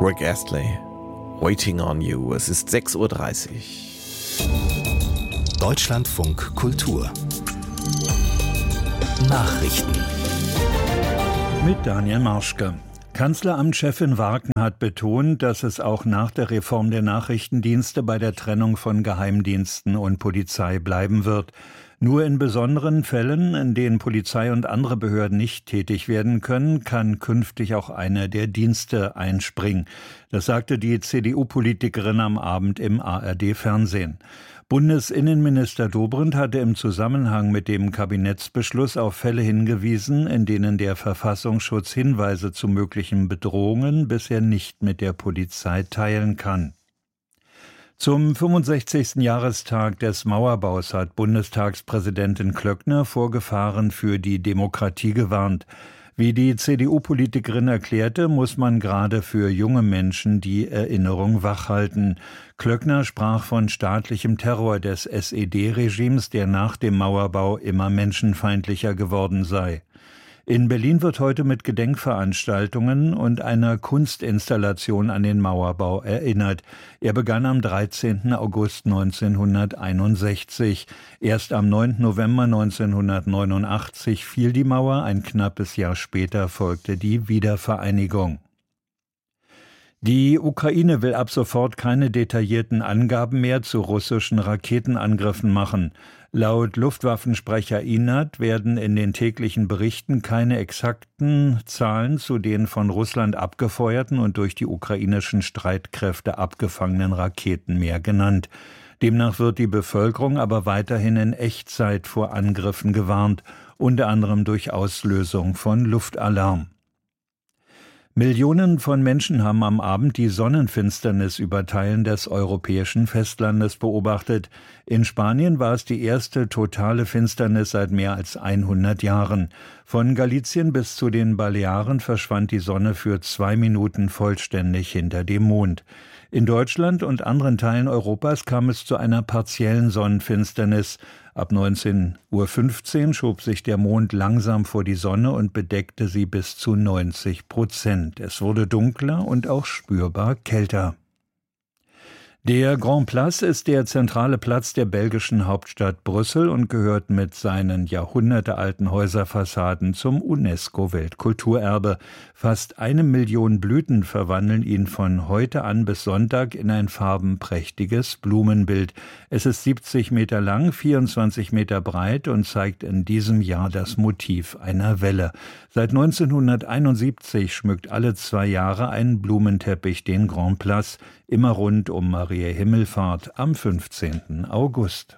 Rick Astley, Waiting on You. Es ist 6:30 Uhr. Deutschlandfunk Kultur Nachrichten mit Daniel Marschke. Kanzleramtschefin Warken hat betont, dass es auch nach der Reform der Nachrichtendienste bei der Trennung von Geheimdiensten und Polizei bleiben wird. Nur in besonderen Fällen, in denen Polizei und andere Behörden nicht tätig werden können, kann künftig auch einer der Dienste einspringen. Das sagte die CDU-Politikerin am Abend im ARD-Fernsehen. Bundesinnenminister Dobrindt hatte im Zusammenhang mit dem Kabinettsbeschluss auf Fälle hingewiesen, in denen der Verfassungsschutz Hinweise zu möglichen Bedrohungen bisher nicht mit der Polizei teilen kann. Zum 65. Jahrestag des Mauerbaus hat Bundestagspräsidentin Klöckner vor Gefahren für die Demokratie gewarnt. Wie die CDU-Politikerin erklärte, muss man gerade für junge Menschen die Erinnerung wachhalten. Klöckner sprach von staatlichem Terror des SED-Regimes, der nach dem Mauerbau immer menschenfeindlicher geworden sei. In Berlin wird heute mit Gedenkveranstaltungen und einer Kunstinstallation an den Mauerbau erinnert. Er begann am 13. August 1961. Erst am 9. November 1989 fiel die Mauer, ein knappes Jahr später folgte die Wiedervereinigung. Die Ukraine will ab sofort keine detaillierten Angaben mehr zu russischen Raketenangriffen machen. Laut Luftwaffensprecher Inat werden in den täglichen Berichten keine exakten Zahlen zu den von Russland abgefeuerten und durch die ukrainischen Streitkräfte abgefangenen Raketen mehr genannt. Demnach wird die Bevölkerung aber weiterhin in Echtzeit vor Angriffen gewarnt, unter anderem durch Auslösung von Luftalarm. Millionen von Menschen haben am Abend die Sonnenfinsternis über Teilen des europäischen Festlandes beobachtet. In Spanien war es die erste totale Finsternis seit mehr als 100 Jahren. Von Galicien bis zu den Balearen verschwand die Sonne für 2 Minuten vollständig hinter dem Mond. In Deutschland und anderen Teilen Europas kam es zu einer partiellen Sonnenfinsternis. Ab 19:15 Uhr schob sich der Mond langsam vor die Sonne und bedeckte sie bis zu 90%. Es wurde dunkler und auch spürbar kälter. Der Grand Place ist der zentrale Platz der belgischen Hauptstadt Brüssel und gehört mit seinen jahrhundertealten Häuserfassaden zum UNESCO-Weltkulturerbe. Fast 1 Million Blüten verwandeln ihn von heute an bis Sonntag in ein farbenprächtiges Blumenbild. Es ist 70 Meter lang, 24 Meter breit und zeigt in diesem Jahr das Motiv einer Welle. Seit 1971 schmückt alle 2 Jahre ein Blumenteppich den Grand Place, immer rund um Maria Himmelfahrt am 15. August.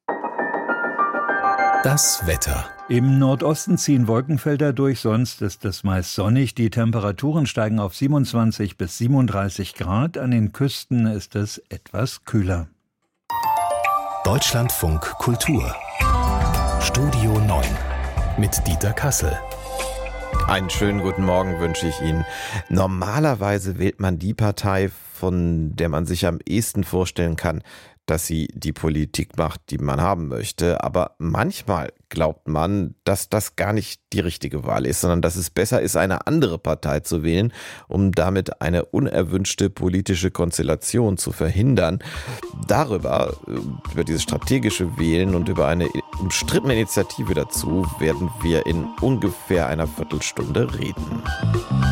Das Wetter. Im Nordosten ziehen Wolkenfelder durch, sonst ist es meist sonnig. Die Temperaturen steigen auf 27 bis 37 Grad. An den Küsten ist es etwas kühler. Deutschlandfunk Kultur Studio 9 mit Dieter Kassel. Einen schönen guten Morgen wünsche ich Ihnen. Normalerweise wählt man die Partei, von der man sich am ehesten vorstellen kann, dass sie die Politik macht, die man haben möchte. Aber manchmal glaubt man, dass das gar nicht die richtige Wahl ist, sondern dass es besser ist, eine andere Partei zu wählen, um damit eine unerwünschte politische Konstellation zu verhindern. Darüber, über dieses strategische Wählen und über eine umstrittene Initiative dazu, werden wir in ungefähr einer Viertelstunde reden.